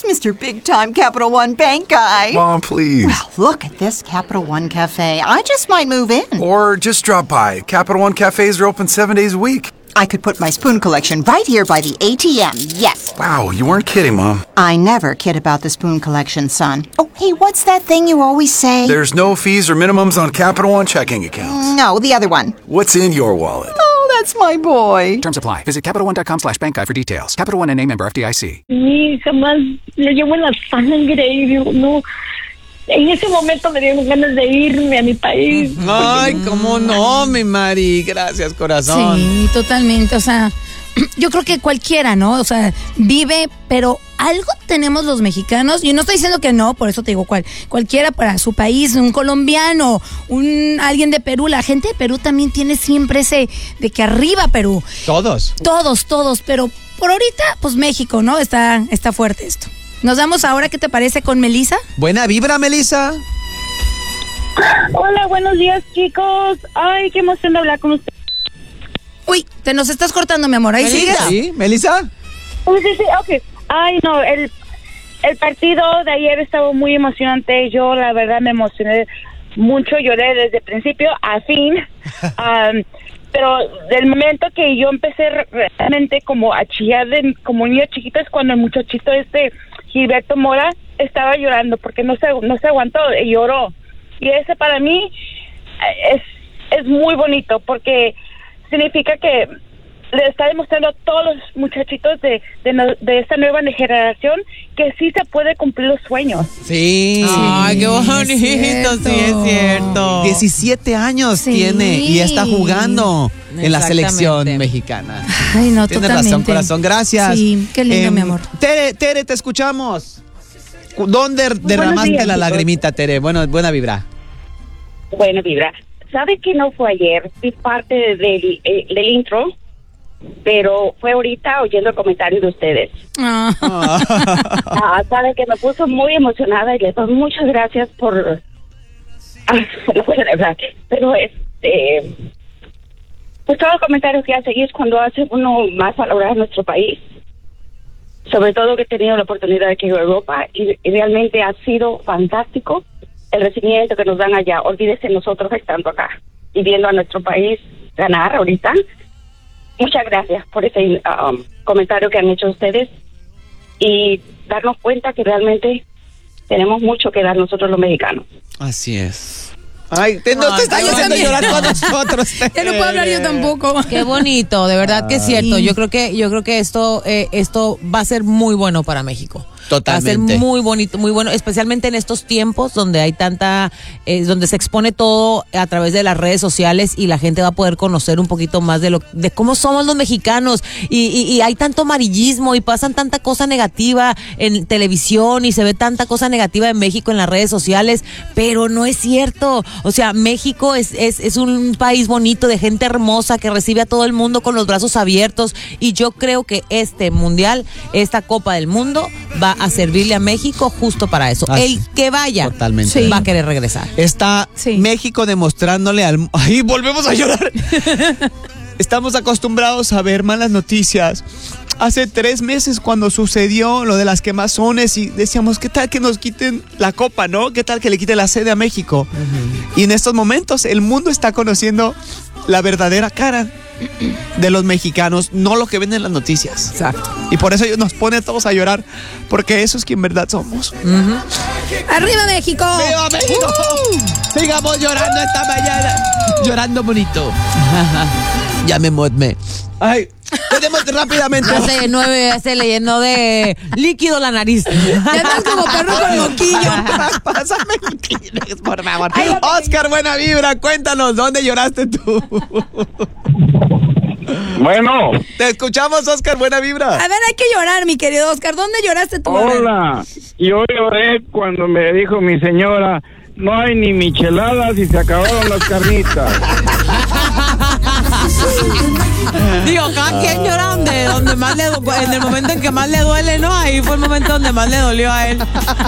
Mr. Big Time Capital One Bank guy. Mom, please. Well, look at this Capital One Cafe. I just might move in. Or just drop by. Capital One cafes are open 7 days a week. I could put my spoon collection right here by the ATM, yes. Wow, you weren't kidding, Mom. I never kid about the spoon collection, son. Oh, hey, what's that thing you always say? There's no fees or minimums on Capital One checking accounts. No, the other one. What's in your wallet? Oh, that's my boy. Terms apply. Visit CapitalOne.com/bank guide for details. Capital One NA, member FDIC. Sí, jamás lo llevo en la sangre y digo, no. En ese momento me dieron ganas de irme a mi país. Ay, cómo no, mi Mari. Gracias, corazón. Sí, totalmente. O sea, yo creo que cualquiera, ¿no? O sea, vive, pero algo tenemos los mexicanos. Yo no estoy diciendo que no, por eso te digo cualquiera para su país, un colombiano, alguien de Perú. La gente de Perú también tiene siempre ese de que arriba Perú. Todos, pero por ahorita, pues México, ¿no? Está fuerte esto. Nos vamos ahora, ¿qué te parece con Melissa? Buena vibra, Melissa. Hola, buenos días, chicos. Ay, qué emoción de hablar con ustedes. Uy, te nos estás cortando, mi amor. ¿Ahí sigues? ¿Sí, Melissa? Sí, ok. Ay, no, el partido de ayer estaba muy emocionante. Yo, la verdad, me emocioné mucho. Lloré desde principio a fin. Pero del momento que yo empecé realmente como a chillar como niño chiquito es cuando el muchachito Gilberto Mora estaba llorando porque no se aguantó y lloró. Y ese para mí es muy bonito porque significa que le está demostrando a todos los muchachitos de esta nueva generación que sí se puede cumplir los sueños. Sí. Ay, qué bonito, sí es cierto. 17 años tiene y está jugando en la selección mexicana. Ay, no, Tienes totalmente. razón, corazón. Gracias. Sí, qué lindo, mi amor. Tere, te escuchamos. ¿Dónde derramaste días, la chicos. lagrimita, Tere? Bueno, buena vibra. Buena vibra. ¿Sabe que no fue ayer? Fui parte del intro, pero fue ahorita oyendo el comentario de ustedes. Sabe que me puso muy emocionada y les doy muchas gracias por... no puedo hablar, pero pues todos los comentarios que hace y es cuando hace uno más valorar nuestro país. Sobre todo que he tenido la oportunidad de que ir a Europa y realmente ha sido fantástico el recibimiento que nos dan allá. Olvídese nosotros estando acá y viendo a nuestro país ganar ahorita. Muchas gracias por ese comentario que han hecho ustedes y darnos cuenta que realmente tenemos mucho que dar nosotros los mexicanos. Así es. Ay, no te estás haciendo llorar con nosotros. Ya no puedo hablar yo tampoco. Qué bonito, de verdad que es cierto. Yo creo que esto va a ser muy bueno para México. Totalmente. Va a ser muy bonito, muy bueno, especialmente en estos tiempos donde hay donde se expone todo a través de las redes sociales y la gente va a poder conocer un poquito más de cómo somos los mexicanos y hay tanto amarillismo y pasan tanta cosa negativa en televisión y se ve tanta cosa negativa en México en las redes sociales, pero no es cierto. O sea, México es un país bonito de gente hermosa que recibe a todo el mundo con los brazos abiertos y yo creo que este mundial, esta Copa del Mundo va a servirle a México justo para eso. El que vaya totalmente. Va a querer regresar. Está México demostrándole al... ¡Ay, volvemos a llorar! Estamos acostumbrados a ver malas noticias. Hace 3 meses cuando sucedió lo de las quemazones y decíamos, ¿qué tal que nos quiten la copa, no? ¿Qué tal que le quiten la sede a México? Y en estos momentos el mundo está conociendo la verdadera cara de los mexicanos, no lo que ven en las noticias. Exacto. Y por eso nos pone a todos a llorar, porque eso es quien en verdad somos. ¡Arriba México! ¡Viva México! Sigamos llorando esta mañana. Llorando bonito. Ya me modme. Ay, tenemos rápidamente. Se le llenó de líquido la nariz. Ya estás como perro con moquillo. Pásame el Kleenex, por favor. Oscar, buena vibra. Cuéntanos, ¿dónde lloraste tú? Bueno. Te escuchamos, Oscar, buena vibra. A ver, hay que llorar, mi querido Oscar. ¿Dónde lloraste tú? Hola. Yo lloré cuando me dijo mi señora, no hay ni micheladas y se acabaron las carnitas. Digo, cada quien llora donde más en el momento en que más le duele, ¿no? Ahí fue el momento donde más le dolió a él.